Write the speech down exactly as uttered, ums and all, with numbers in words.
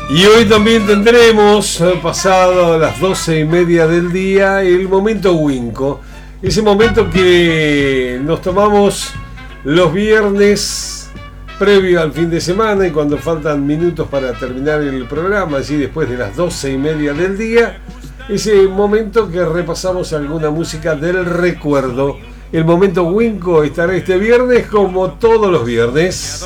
Y hoy también tendremos, pasado las doce y media del día, el momento Winco. Ese momento que nos tomamos los viernes previo al fin de semana y cuando faltan minutos para terminar el programa, así después de las doce y media del día, ese momento que repasamos alguna música del recuerdo. El momento Winco estará este viernes como todos los viernes.